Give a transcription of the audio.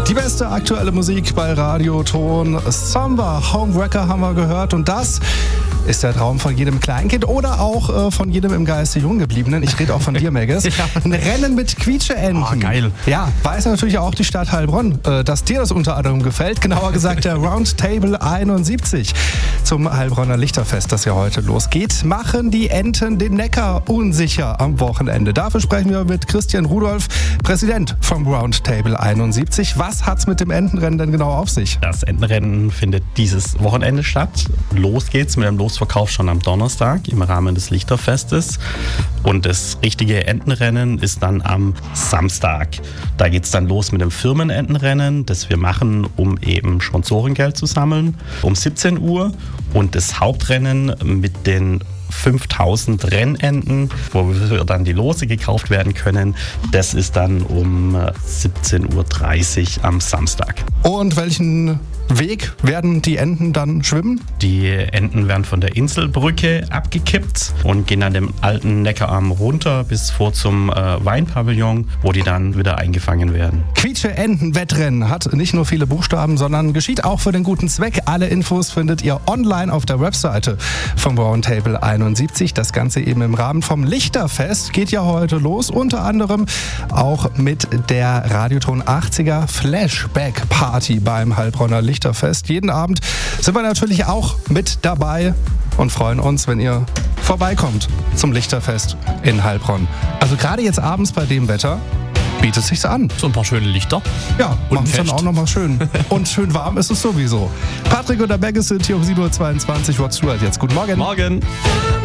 Die beste aktuelle Musik bei Radioton. Samba, Homewrecker haben wir gehört und das ist der Traum von jedem Kleinkind oder auch von jedem im Geiste Junggebliebenen. Ich rede auch von dir, Megges. Ja. Ein Rennen mit Quietscheenten. Oh, geil. Ja, weiß natürlich auch die Stadt Heilbronn, dass dir das unter anderem gefällt. Genauer gesagt der Roundtable 71 zum Heilbronner Lichterfest, das ja heute losgeht. Machen die Enten den Neckar unsicher am Wochenende? Dafür sprechen wir mit Christian Rudolph, Präsident vom Roundtable 71. Was hat's mit dem Entenrennen denn genau auf sich? Das Entenrennen findet dieses Wochenende statt. Los geht's mit dem Losverkauf schon am Donnerstag im Rahmen des Lichterfestes. Und das richtige Entenrennen ist dann am Samstag. Da geht's dann los mit dem Firmenentenrennen, das wir machen, um eben Sponsorengeld zu sammeln, um 17 Uhr. Und das Hauptrennen mit den 5000 Rennenten, wo dann die Lose gekauft werden können. Das ist dann um 17.30 Uhr am Samstag. Und welchen Weg werden die Enten dann schwimmen? Die Enten werden von der Inselbrücke abgekippt und gehen dann den alten Neckararm runter bis vor zum Weinpavillon, wo die dann wieder eingefangen werden. Quietsche-Enten-Wettrennen hat nicht nur viele Buchstaben, sondern geschieht auch für den guten Zweck. Alle Infos findet ihr online auf der Webseite vom Roundtable 71. Das Ganze eben im Rahmen vom Lichterfest geht ja heute los. Unter anderem auch mit der Radioton 80er Flashback Party beim Heilbronner Lichterfest. Jeden Abend sind wir natürlich auch mit dabei und freuen uns, wenn ihr vorbeikommt zum Lichterfest in Heilbronn. Also gerade jetzt abends bei dem Wetter bietet es sich an. So ein paar schöne Lichter. Ja, und machen es dann auch nochmal schön. Und schön warm ist es sowieso. Patrick und der Megges sind hier um 7.22 Uhr. Rod Stewart jetzt. Guten Morgen. Morgen.